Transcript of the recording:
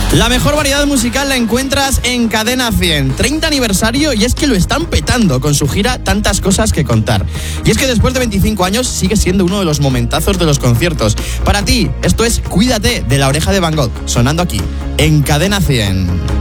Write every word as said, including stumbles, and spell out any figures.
La mejor variedad musical la encuentras en Cadena cien. treinta aniversario y es que lo están petando con su gira Tantas Cosas que Contar. Y es que después de veinticinco años sigue siendo uno de los momentazos de los conciertos. Para ti, esto es Cuídate de La Oreja de Van Gogh, sonando aquí, en Cadena cien.